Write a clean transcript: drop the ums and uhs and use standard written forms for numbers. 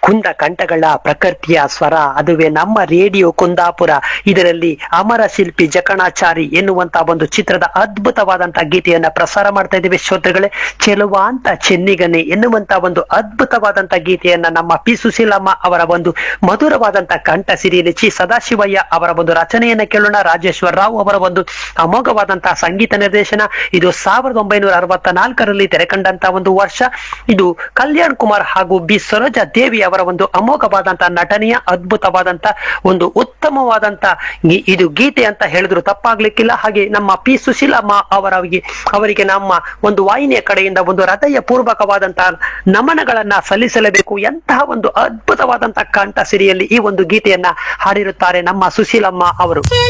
ಕುಂದ ಕಂಠಗಳ ಪ್ರಕೃತಿಯ ಸ್ವರ, ಅದುವೇ ನಮ್ಮ ರೇಡಿಯೋ ಕುಂದಾಪುರ. ಇದರಲ್ಲಿ ಅಮರ ಶಿಲ್ಪಿ ಜಕಣಾಚಾರಿ ಎನ್ನುವಂತ ಒಂದು ಚಿತ್ರದ ಅದ್ಭುತವಾದಂತಹ ಗೀತೆಯನ್ನ ಪ್ರಸಾರ ಮಾಡ್ತಾ ಇದ್ದೇವೆ ಶ್ರೋತೃಗಳೇ. ಚೆಲುವಾಂತ ಚೆನ್ನಿಗನೆ ಎನ್ನುವಂತ ಒಂದು ಅದ್ಭುತವಾದಂತಹ ಗೀತೆಯನ್ನ ನಮ್ಮ ಪಿ ಸುಶೀಲಮ್ಮ ಅವರ ಒಂದು ಮಧುರವಾದಂತಹ ಕಂಠ ಸಿರಿಯಲ್ಲಿ ಚಿ ಸದಾಶಿವಯ್ಯ ಅವರ ಒಂದು ರಚನೆಯನ್ನ ಕೇಳೋಣ. ರಾಜೇಶ್ವರ ರಾವ್ ಅವರ ಒಂದು ಅಮೋಘವಾದಂತಹ ಸಂಗೀತ ನಿರ್ದೇಶನ. ಇದು 1964ರಲ್ಲಿ ತೆರೆಕಂಡಂತಹ ಒಂದು ವರ್ಷ. ಇದು ಕಲ್ಯಾಣ್ ಕುಮಾರ್ ಹಾಗೂ ಬಿ ಸರೋಜಾ ದೇವಿ ಅವರ ಒಂದು ಅಮೋಘವಾದಂತಹ ನಟನೆಯ ಅದ್ಭುತವಾದಂತ ಒಂದು ಉತ್ತಮವಾದಂತ ಇದು ಗೀತೆ ಅಂತ ಹೇಳಿದ್ರು ತಪ್ಪಾಗ್ಲಿಕ್ಕಿಲ್ಲ. ಹಾಗೆ ನಮ್ಮ ಪಿ ಸುಶೀಲಮ್ಮ ಅವರಿಗೆ ನಮ್ಮ ಒಂದು ವಾಹಿನಿಯ ಕಡೆಯಿಂದ ಒಂದು ಹೃದಯ ಪೂರ್ವಕವಾದಂತಹ ನಮನಗಳನ್ನ ಸಲ್ಲಿಸಲೇಬೇಕು. ಎಂತಹ ಒಂದು ಅದ್ಭುತವಾದಂತಹ ಕಂಠ ಸಿರಿಯಲ್ಲಿ ಈ ಒಂದು ಗೀತೆಯನ್ನ ಹಾಡಿರುತ್ತಾರೆ ನಮ್ಮ ಸುಶೀಲಮ್ಮ ಅವರು.